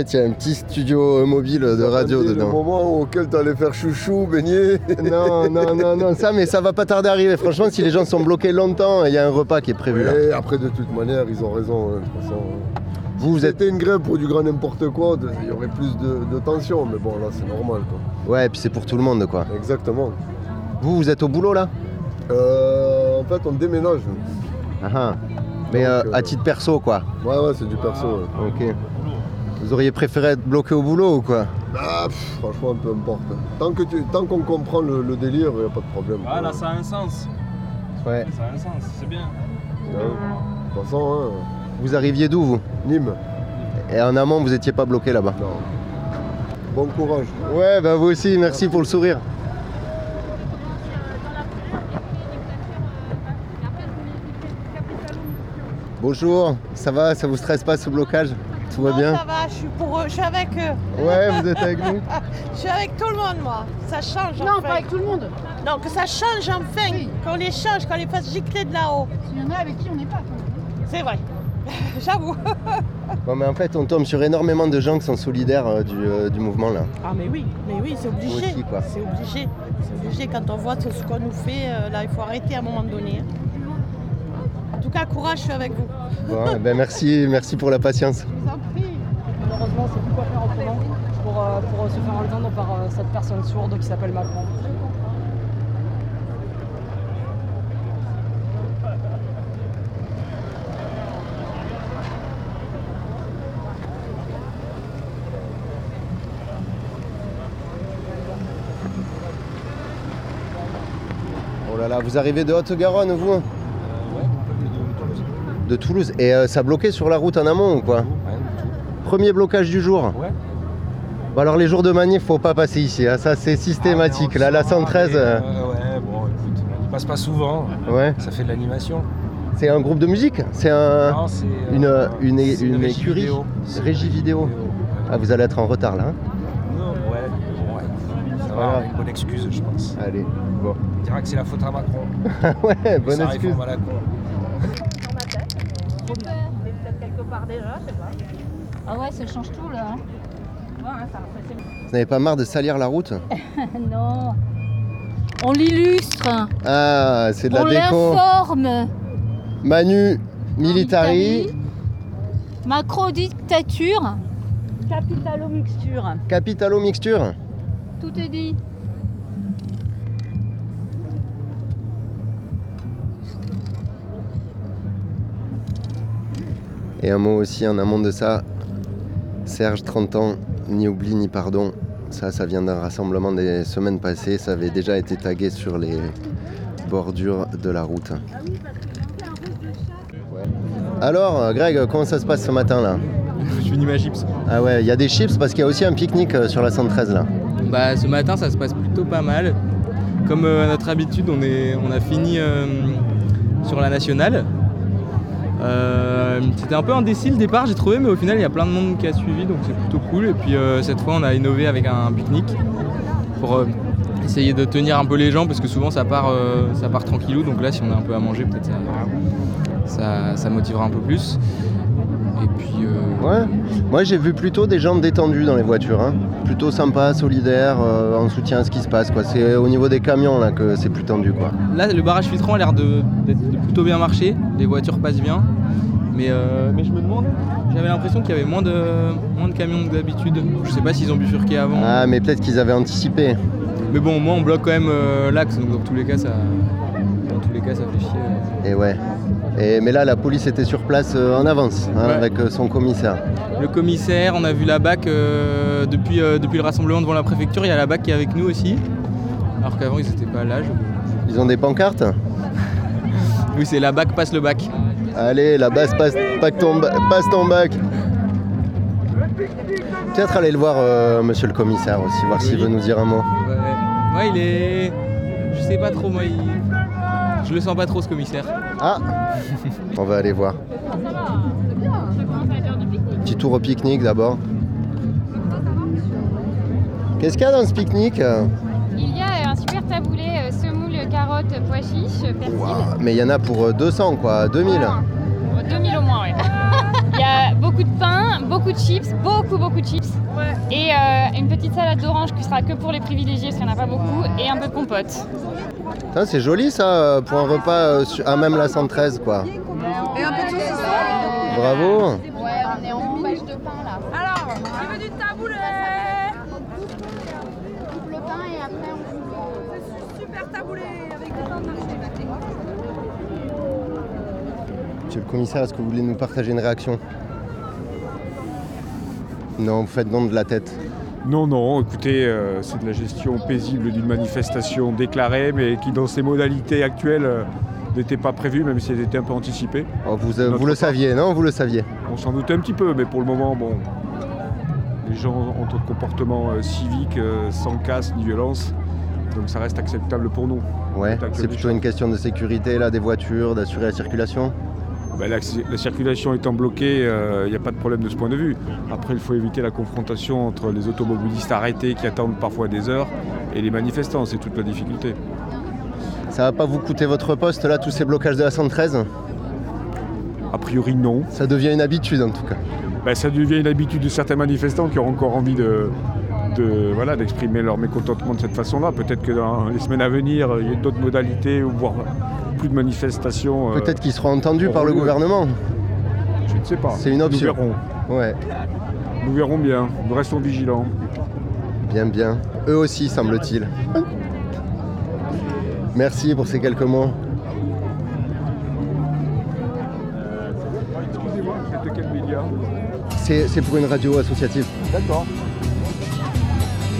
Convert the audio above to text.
Il y a un petit studio mobile de radio dedans. Le moment auquel tu allais faire chouchou, baigner. Non, ça, mais ça va pas tarder à arriver. Franchement, si les gens sont bloqués longtemps, il y a un repas qui est prévu là. Et après, de toute manière, ils ont raison. De toute façon, vous êtes une grève pour du grand n'importe quoi, il y aurait plus de tension. Mais bon, là, c'est normal, quoi. Ouais, et puis c'est pour tout le monde, quoi. Exactement. Vous êtes au boulot là? En fait, on déménage. Ah, mais Donc, à titre perso, quoi. Ouais, c'est du perso. Ouais. Ok. Vous auriez préféré être bloqué au boulot ou quoi? Franchement, peu importe. Tant qu'on comprend le délire, il n'y a pas de problème. Ah, là, ça a un sens. Ouais. Ça a un sens, c'est bien. De toute façon, Vous arriviez d'où, vous? Nîmes. Et en amont, vous étiez pas bloqué là-bas? Non. Bon courage. Ouais, bah vous aussi, merci pour le sourire. Bonjour, ça va? Ça vous stresse pas ce blocage? Tout va bien? Ça va, je suis avec eux. Ouais, vous êtes avec nous? Je suis avec tout le monde, moi. Ça change enfin. Non, pas avec tout le monde. Non, que ça change enfin. Oui. Qu'on les change, qu'on les fasse gicler de là-haut. Il y en a avec qui on n'est pas. Quand même. C'est vrai. J'avoue. Bon, mais en fait, on tombe sur énormément de gens qui sont solidaires du mouvement là. Ah mais oui, c'est obligé. Vous aussi, quoi. C'est obligé. C'est obligé quand on voit ce qu'on nous fait. Là, il faut arrêter à un moment donné. En tout cas, courage, je suis avec vous. Bon, ben merci pour la patience. Malheureusement, c'est plus quoi faire autrement pour se faire entendre par cette personne sourde qui s'appelle Macron. Oh là là, vous arrivez de Haute-Garonne, vous? Ouais, De Toulouse. Et ça bloquait sur la route en amont ou quoi? rien du tout. Premier blocage du jour. Ouais. Bon, alors les jours de manif, faut pas passer ici, hein. Ça c'est systématique. Là, la 113. Ouais, bon, écoute, on y passe pas souvent. Ouais. Ça fait de l'animation. C'est un groupe de musique? C'est un Non, c'est une régie écurie? vidéo. Régie vidéo. Ah, vous allez être en retard là, hein? Non, ouais. Ça Voilà. va, une bonne excuse, je pense. Allez, bon. On dira que c'est la faute à Macron. Ouais, bonne Ça excuse. réforme à la con. Dans ma tête. Peut-être quelque part déjà, je sais pas. Ah ouais, ça change tout là. Ouais, ça me fait. Vous n'avez pas marre de salir la route? Non. On l'illustre. Ah, c'est de la On déco. l'informe. Manu Militari, Macro-dictature. Capitalo-mixture. Capitalo-mixture. Tout est dit. Et un mot aussi en amont de ça, Serge, 30 ans, ni oubli ni pardon. Ça vient d'un rassemblement des semaines passées, ça avait déjà été tagué sur les bordures de la route. Ouais. Alors, Greg, comment ça se passe ce matin là? Je finis ma chips. Ah ouais, il y a des chips parce qu'il y a aussi un pique-nique sur la 113 là. Bah, ce matin, ça se passe plutôt pas mal. Comme à notre habitude, on a fini sur la nationale. C'était un peu indécis le départ, j'ai trouvé, mais au final, il y a plein de monde qui a suivi, donc c'est plutôt cool. Et puis cette fois, on a innové avec un pique-nique pour essayer de tenir un peu les gens, parce que souvent, ça part tranquillou. Donc là, si on a un peu à manger, peut-être ça motivera un peu plus. Et puis... Ouais, moi j'ai vu plutôt des gens détendus dans les voitures, hein. Plutôt sympa, solidaires, en soutien à ce qui se passe, quoi. C'est au niveau des camions là que c'est plus tendu, quoi. Là, le barrage filtrant a l'air de plutôt bien marcher, les voitures passent bien, mais je me demande, j'avais l'impression qu'il y avait moins de camions que d'habitude. Je sais pas s'ils ont bifurqué avant. Ah, mais peut-être qu'ils avaient anticipé. Mais bon, au moins on bloque quand même l'axe, donc dans tous les cas ça fait chier. Et ouais. Mais là, la police était sur place en avance, hein, Ouais. avec son commissaire. Le commissaire, on a vu la BAC depuis le rassemblement devant la préfecture, il y a la BAC qui est avec nous aussi, alors qu'avant ils étaient pas là. Ils ont des pancartes? Oui, c'est la BAC passe le bac. Allez, la basse passe ton bac. Peut-être aller le voir, monsieur le commissaire aussi, voir s'il veut nous dire un mot. Ouais, il est... Je sais pas trop, moi, je le sens pas trop ce commissaire. Ah, on va aller voir. Petit tour au pique-nique d'abord. Qu'est-ce qu'il y a dans ce pique-nique? Il y a un super taboulé semoule, carottes, pois chiches, persil. Wow, mais il y en a pour 200 quoi, 2000. 2000 au moins, ouais. Il y a beaucoup de pain, beaucoup de chips, beaucoup de chips. Et une petite salade d'orange qui sera que pour les privilégiés parce qu'il n'y en a pas beaucoup. Et un peu de compote. Ça, c'est joli ça pour un repas à même la 113 quoi. Et un peu de saucisson. Bravo. Ouais, on est en bâche de pain là. Alors, qui veut du taboulé? On coupe le pain et après on coupe Super taboulé avec des pains d'argile. Monsieur le commissaire, est-ce que vous voulez nous partager une réaction? Non, vous faites don de la tête. Non, écoutez, c'est de la gestion paisible d'une manifestation déclarée, mais qui dans ses modalités actuelles n'était pas prévue, même si elle était un peu anticipée. Oh, vous le saviez, non? Vous le saviez? On s'en doutait un petit peu, mais pour le moment, bon, les gens ont un comportement civique, sans casse ni violence, donc ça reste acceptable pour nous. Ouais, c'est plutôt une question de sécurité là, des voitures, d'assurer la circulation. Ben, la circulation étant bloquée, il n'y a pas de problème de ce point de vue. Après, il faut éviter la confrontation entre les automobilistes arrêtés qui attendent parfois des heures et les manifestants, c'est toute la difficulté. Ça va pas vous coûter votre poste là, tous ces blocages de la 113? A priori, non. Ça devient une habitude en tout cas. Ben, ça devient une habitude de certains manifestants qui auront encore envie d'exprimer leur mécontentement de cette façon-là. Peut-être que dans les semaines à venir, il y a d'autres modalités, voire plus de manifestations. Peut-être qu'ils seront entendus par le gouvernement. Je ne sais pas. C'est une option. Nous verrons. Ouais. Nous verrons bien. Nous restons vigilants. Bien. Eux aussi, semble-t-il. Merci pour ces quelques mots. Excusez-moi, c'est de quel média? C'est pour une radio associative. D'accord.